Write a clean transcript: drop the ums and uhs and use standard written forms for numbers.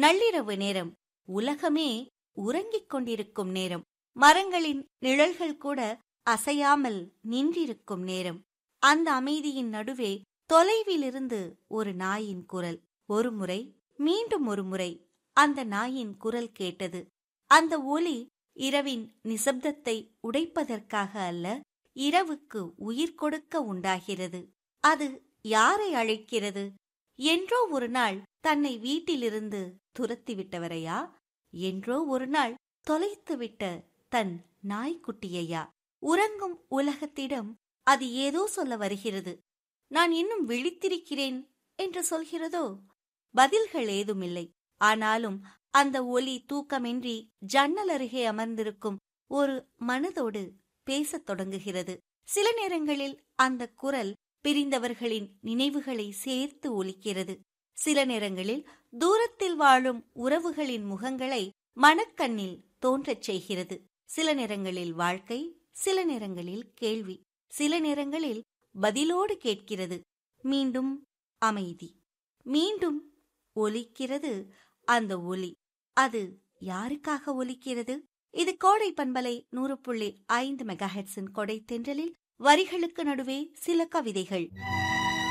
நள்ளிரவு நேரம். உலகமே உறங்கிக் கொண்டிருக்கும் நேரம். மரங்களின் நிழல்கள் கூட அசையாமல் நின்றிருக்கும் நேரம். அந்த அமைதியின் நடுவே தொலைவிலிருந்து ஒரு நாயின் குரல். ஒருமுறை, மீண்டும் ஒருமுறை அந்த நாயின் குரல் கேட்டது. அந்த ஒலி இரவின் நிசப்தத்தை உடைப்பதற்காக அல்ல, இரவுக்கு உயிர் கொடுக்க உண்டாகிறது. அது யாரை அழைக்கிறது? என்றோ ஒரு நாள் தன்னை வீட்டிலிருந்து துரத்திவிட்டவரையா? என்றோ ஒரு நாள் தொலைத்துவிட்ட தன் நாய்க்குட்டியையா? உறங்கும் உலகத்திடம் அது ஏதோ சொல்ல வருகிறது. நான் இன்னும் விழித்திருக்கிறேன் என்று சொல்கிறதோ? பதில்கள் ஏதுமில்லை. ஆனாலும் அந்த ஒலி தூக்கமின்றி ஜன்னல் அருகே அமர்ந்திருக்கும் ஒரு மனதோடு பேசத் தொடங்குகிறது. சில நேரங்களில் அந்த குரல் பிரிந்தவர்களின் நினைவுகளை சேர்த்து ஒலிக்கிறது. சில நேரங்களில் தூரத்தில் வாழும் உறவுகளின் முகங்களை மனக்கண்ணில் தோன்றச் செய்கிறது. சில நேரங்களில் வாழ்க்கை, சில நேரங்களில் கேள்வி, சில நேரங்களில் பதிலோடு கேட்கிறது. மீண்டும் அமைதி. மீண்டும் ஒலிக்கிறது அந்த ஒலி. அது யாருக்காக ஒலிக்கிறது? இது கோடை பண்பலை 100.5 மெகாஹெர்ட்ஸின் கொடை தென்றலில் வரிகளுக்கு நடுவே சில கவிதைகள்.